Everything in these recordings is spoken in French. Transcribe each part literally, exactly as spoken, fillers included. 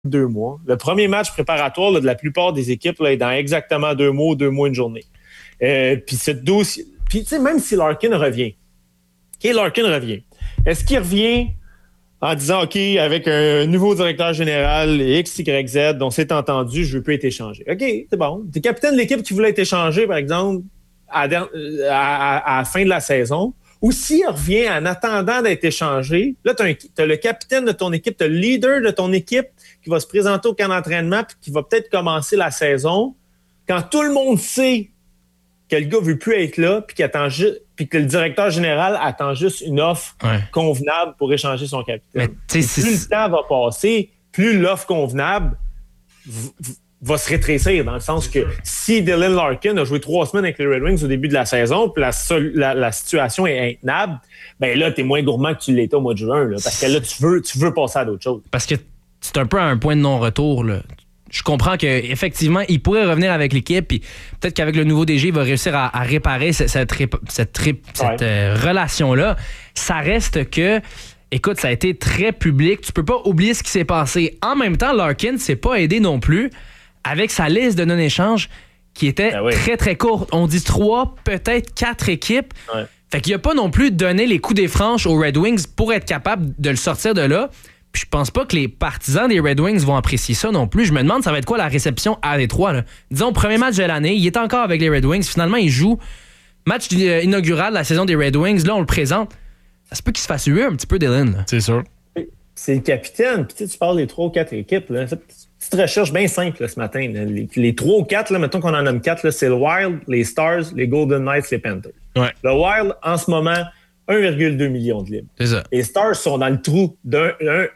deux mois. Le premier match préparatoire là, de la plupart des équipes là, est dans exactement deux mois, deux mois, une journée. Euh, puis cette dossier. Puis tu sais, même si Larkin revient, OK, Larkin revient. Est-ce qu'il revient en disant OK, avec un nouveau directeur général X, Y, Z, dont c'est entendu, je ne veux plus être échangé. OK, c'est bon. Tu es capitaine de l'équipe qui voulait être échangé, par exemple, à, à, à, à la fin de la saison. Ou s'il revient en attendant d'être échangé, là, tu as le capitaine de ton équipe, tu as le leader de ton équipe qui va se présenter au camp d'entraînement puis qui va peut-être commencer la saison. Quand tout le monde sait que le gars ne veut plus être là puis, qu'il attend ju- puis que le directeur général attend juste une offre ouais. convenable pour échanger son capitaine. Plus le temps va passer, plus l'offre convenable v- v- va se rétrécir, dans le sens que si Dylan Larkin a joué trois semaines avec les Red Wings au début de la saison, puis la, sol- la, la situation est intenable, ben là, t'es moins gourmand que tu l'étais au mois de juin, là, parce que là, tu veux, tu veux passer à d'autres choses. Parce que c'est un peu un point de non-retour, là. Je comprends qu'effectivement, il pourrait revenir avec l'équipe, puis peut-être qu'avec le nouveau D G, il va réussir à, à réparer cette, cette, cette, cette, cette ouais. euh, relation-là. Ça reste que... Écoute, ça a été très public. Tu peux pas oublier ce qui s'est passé. En même temps, Larkin s'est pas aidé non plus avec sa liste de non-échanges qui était ben oui. très, très courte. On dit trois, peut-être quatre équipes. Ouais. Fait qu'il a pas non plus donné les coups des franches aux Red Wings pour être capable de le sortir de là. Puis je pense pas que les partisans des Red Wings vont apprécier ça non plus. Je me demande ça va être quoi la réception à Détroit. Là. Disons, premier match de l'année, il est encore avec les Red Wings. Finalement, il joue match inaugural de la saison des Red Wings. Là, on le présente. Ça se peut qu'il se fasse huer un petit peu, Dylan. Là. C'est sûr. C'est le capitaine. Puis tu parles des trois ou quatre équipes. Là. Petite recherche bien simple là, ce matin. Là. Les, les trois ou quatre, là, mettons qu'on en nomme quatre, là, c'est le Wild, les Stars, les Golden Knights, les Panthers. Ouais. Le Wild, en ce moment, un virgule deux million de livres. C'est ça. Les Stars sont dans le trou d'un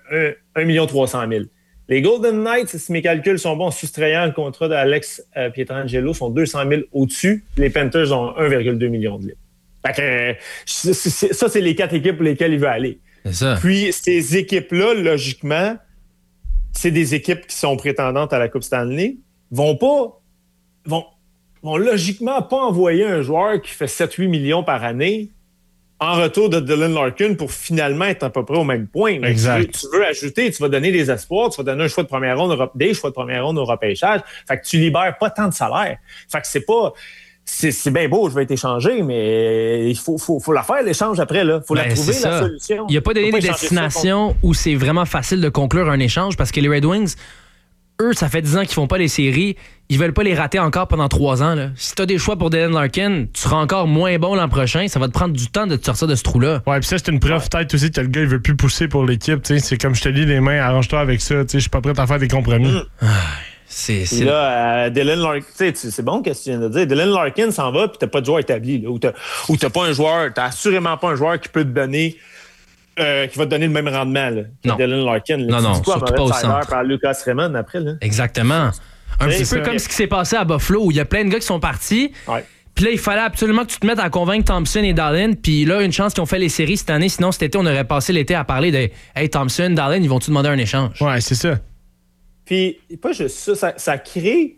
un million trois cent mille. Les Golden Knights, si mes calculs sont bons, en soustrayant le contrat d'Alex euh, Pietrangelo, sont deux cent mille au-dessus. Les Panthers ont un virgule deux million de livres. Fait que, euh, c'est, c'est, ça, c'est les quatre équipes pour lesquelles il veut aller. C'est ça. Puis, ces équipes-là, logiquement, c'est des équipes qui sont prétendantes à la Coupe Stanley, vont pas, vont, vont logiquement pas envoyer un joueur qui fait sept à huit millions par année en retour de Dylan Larkin pour finalement être à peu près au même point. Mais exact. Tu veux, tu veux ajouter, tu vas donner des espoirs, tu vas donner un choix de première ronde, des choix de première ronde au repêchage. Fait que tu libères pas tant de salaire. Fait que c'est pas... C'est, c'est bien beau, je vais être échangé, mais il faut, faut, faut la faire, l'échange après. Il faut ben, la trouver, la solution. Il n'y a pas donné des destinations où c'est vraiment facile de conclure un échange parce que les Red Wings, eux, ça fait dix ans qu'ils font pas les séries. Ils veulent pas les rater encore pendant trois ans. Là. Si tu as des choix pour Dylan Larkin, tu seras encore moins bon l'an prochain. Ça va te prendre du temps de te sortir de ce trou-là. Ouais, puis ça, c'est une preuve ouais. peut-être aussi que le gars, il veut plus pousser pour l'équipe. T'sais. C'est comme je te dis, les mains, arrange-toi avec ça. Je suis pas prêt à faire des compromis. Mmh. Ah. C'est, c'est... Là, euh, Dylan Larkin, c'est bon qu'est-ce que tu viens de dire. Dylan Larkin s'en va puis t'as pas de joueur établi. Là, ou, t'as, ou t'as pas un joueur, t'as assurément pas un joueur qui peut te donner, euh, qui va te donner le même rendement là, que non. Dylan Larkin. Là. Non, tu non, dis quoi, surtout pas au centre. Par Lucas Raymond après. Là. Exactement. Un petit peu ça. comme ce qui s'est passé à Buffalo où il y a plein de gars qui sont partis. Ouais. Puis là, il fallait absolument que tu te mettes à convaincre Thompson et Dahlen. Puis là, une chance qu'ils ont fait les séries cette année. Sinon, cet été, on aurait passé l'été à parler de « Hey, Thompson, Dahlen, ils vont-tu demander un échange? » Ouais, c'est ça. Puis, pas juste ça, ça, ça crée,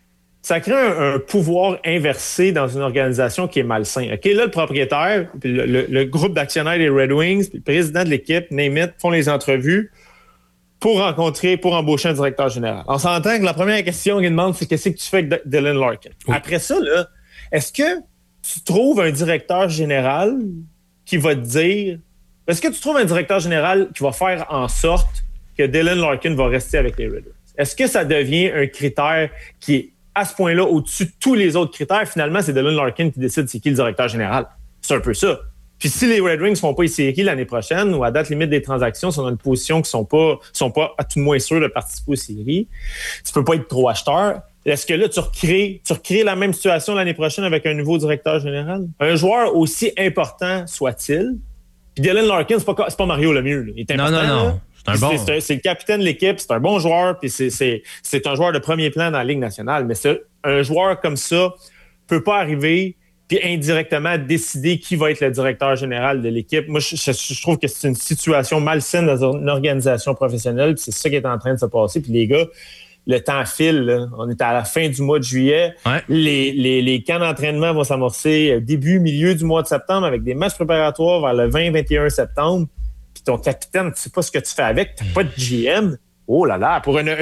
ça crée un, un pouvoir inversé dans une organisation qui est malsain. OK, là, le propriétaire, puis le, le, le groupe d'actionnaires des Red Wings, puis le président de l'équipe, name it, font les entrevues pour rencontrer, pour embaucher un directeur général. On s'entend que la première question qu'ils demandent, c'est qu'est-ce que tu fais avec Dylan Larkin? Oui. Après ça, là, est-ce que tu trouves un directeur général qui va te dire... Est-ce que tu trouves un directeur général qui va faire en sorte que Dylan Larkin va rester avec les Red Wings? Est-ce que ça devient un critère qui est à ce point-là au-dessus de tous les autres critères? Finalement, c'est Dylan Larkin qui décide c'est qui le directeur général. C'est un peu ça. Puis si les Red Wings ne font pas les séries l'année prochaine ou à date limite des transactions sont dans une position qui ne sont pas, sont pas à tout le moins sûrs de participer aux séries, tu peux pas être trop acheteur. Est-ce que là, tu recrées, tu recrées la même situation l'année prochaine avec un nouveau directeur général? Un joueur aussi important soit-il, puis Dylan Larkin, c'est pas, c'est pas Mario Lemieux. Là. Il est important. Non, non, non. Là. C'est, un bon. c'est, c'est, c'est le capitaine de l'équipe, c'est un bon joueur, puis c'est, c'est, c'est un joueur de premier plan dans la Ligue nationale. Mais c'est, un joueur comme ça peut pas arriver puis indirectement décider qui va être le directeur général de l'équipe. Moi, je, je, je trouve que c'est une situation malsaine dans une organisation professionnelle, puis c'est ça qui est en train de se passer. Puis les gars, le temps file. Là. On est à la fin du mois de juillet. Ouais. Les, les, les camps d'entraînement vont s'amorcer début, milieu du mois de septembre avec des matchs préparatoires vers le vingt vingt et un septembre. Puis ton capitaine, tu sais pas ce que tu fais avec. T'as pas de G M. Oh là là, pour une,